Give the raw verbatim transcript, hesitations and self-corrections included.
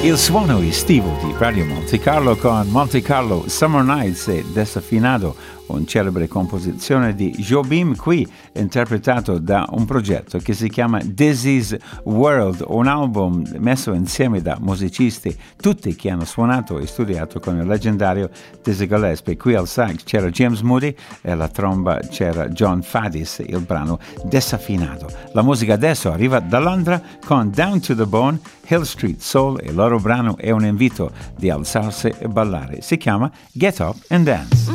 Il suono estivo di Radio Monte Carlo con Monte Carlo Summer Nights e Desafinado, un celebre composizione di Jobim, qui interpretato da un progetto che si chiama Dizzy's World, un album messo insieme da musicisti, tutti che hanno suonato e studiato con il leggendario Dizzy Gillespie. Qui al sax c'era James Moody e alla tromba c'era John Faddis, il brano Desafinato. La musica adesso arriva da Londra con Down to the Bone, Hill Street Soul, e il loro brano è un invito di alzarsi e ballare. Si chiama Get Up and Dance.